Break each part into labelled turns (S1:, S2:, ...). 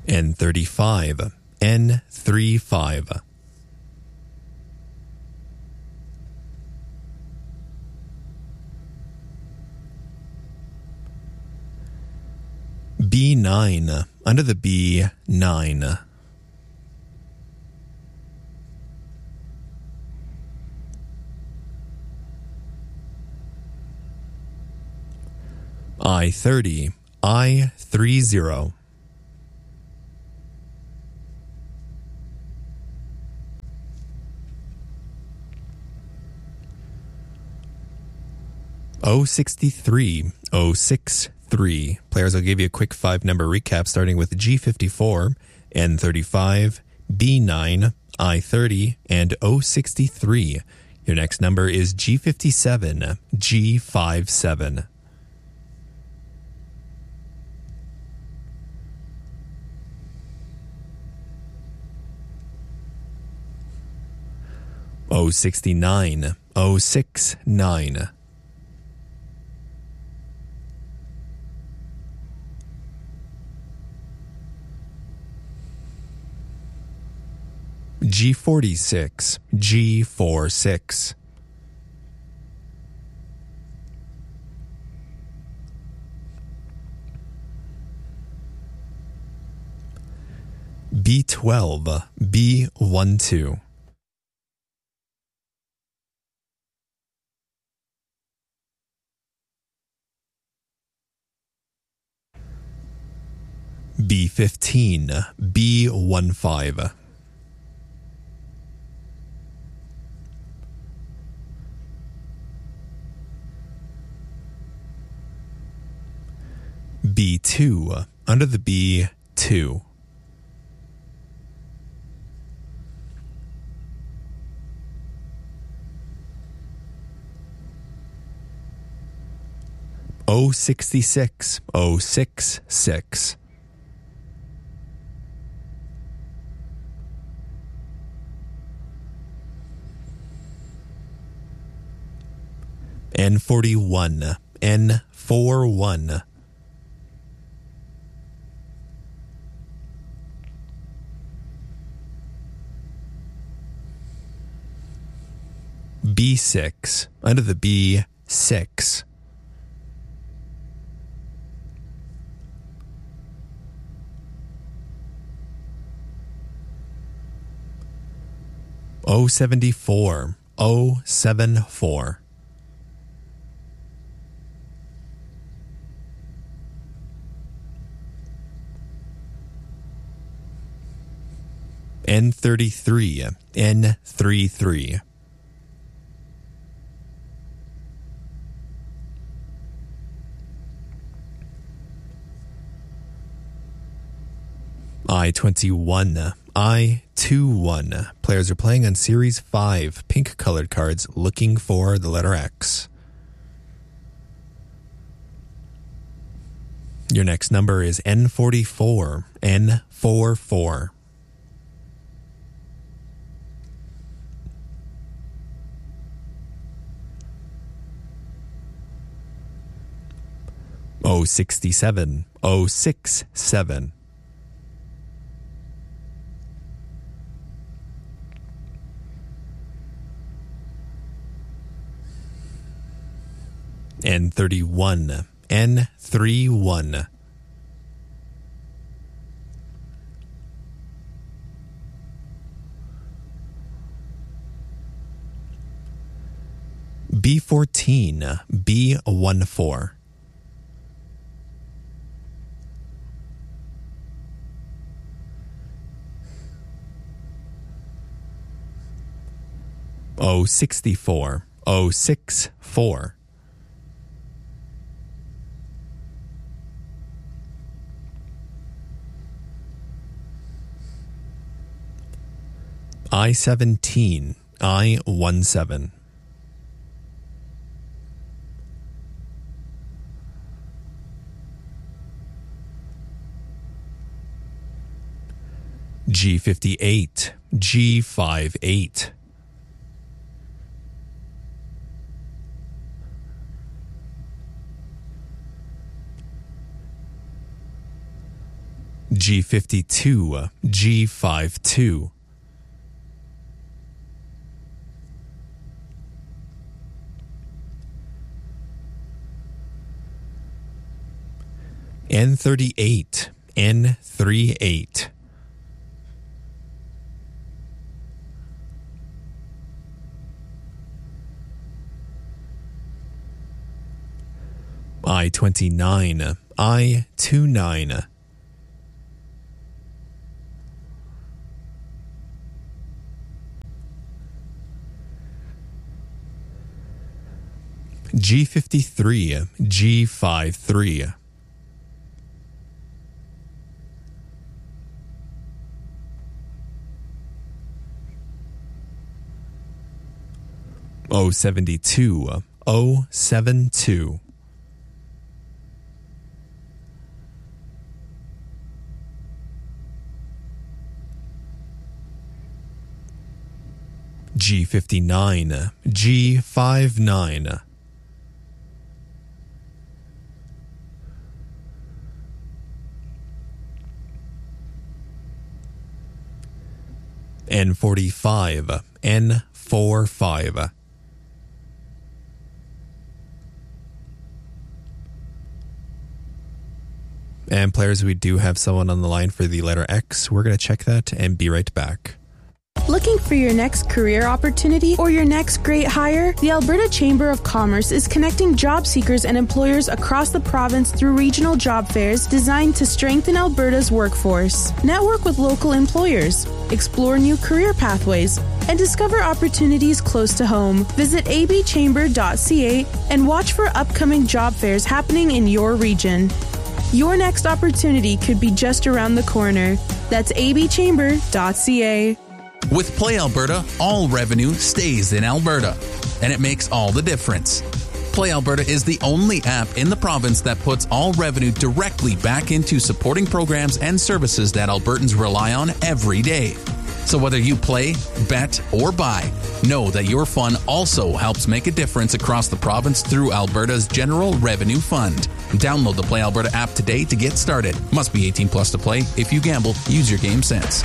S1: N35, N35. B9, under the B, 9. I30, I30. O63, O63. Players, I'll give you a quick 5-number recap starting with G54, N35, B9, I30, and O63. Your next number is G57, G57. O69, O69. G46, G46. B12, B12. B15, B15. B2, under the B2. O66, O66. N41, N41. B6, under the B6. O74, O74. N33, N33. I21, I21. Players are playing on Series 5, pink-colored cards, looking for the letter X. Your next number is N44, N44. O67, O67. N31, N31. B14, B14. O64, O64. I17, I17. G58, G58. G52, G52. N38, N38. I-29, I-29. G53, G53. O72, O72. G59, G59. N45, N45. And players, we do have someone on the line for the letter X. We're going to check that and be right back.
S2: Looking for your next career opportunity or your next great hire? The Alberta Chamber of Commerce is connecting job seekers and employers across the province through regional job fairs designed to strengthen Alberta's workforce. Network with local employers, explore new career pathways, and discover opportunities close to home. Visit abchamber.ca and watch for upcoming job fairs happening in your region. Your next opportunity could be just around the corner. That's abchamber.ca.
S3: With Play Alberta, all revenue stays in Alberta, and it makes all the difference. Play Alberta is the only app in the province that puts all revenue directly back into supporting programs and services that Albertans rely on every day. So whether you play, bet, or buy, know that your fun also helps make a difference across the province through Alberta's General Revenue Fund. Download the Play Alberta app today to get started. Must be 18 plus to play. If you gamble, use your game sense.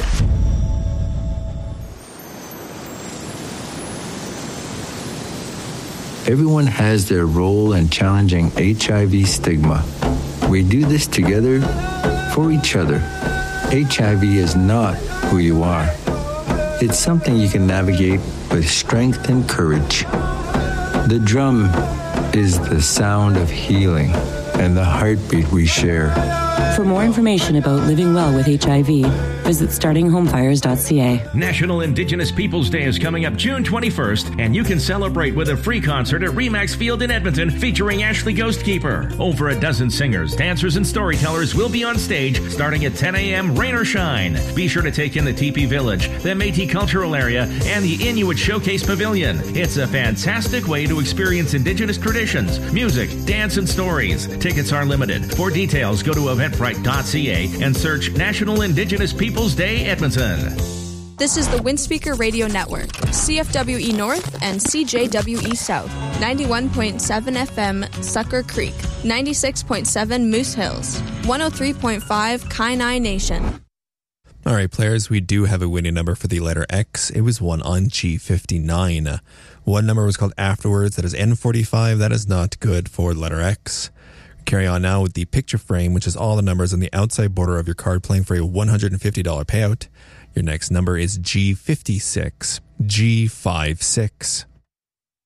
S4: Everyone has their role in challenging HIV stigma. We do this together for each other. HIV is not who you are. It's something you can navigate with strength and courage. The drum is the sound of healing and the heartbeat we share.
S5: For more information about living well with HIV, visit startinghomefires.ca.
S6: National Indigenous Peoples Day is coming up June 21st, and you can celebrate with a free concert at Remax Field in Edmonton featuring Ashley Ghostkeeper. Over a dozen singers, dancers, and storytellers will be on stage starting at 10 a.m. rain or shine. Be sure to take in the Teepee Village, the Métis Cultural Area, and the Inuit Showcase Pavilion. It's a fantastic way to experience Indigenous traditions, music, dance, and stories. Tickets are limited. For details, go to eventbrite.ca and search National Indigenous Peoples Day Edmonton.
S7: This is the Windspeaker Radio Network, CFWE North and CJWE South, 91.7 FM Sucker Creek, 96.7 Moose Hills, 103.5 Kainai Nation.
S1: All right, players, we do have a winning number for the letter X. It was one on G59. One number was called Afterwards. That is N45. That is not good for letter X. Carry on now with the picture frame, which is all the numbers on the outside border of your card, playing for a $150 payout. Your next number is G56. G56.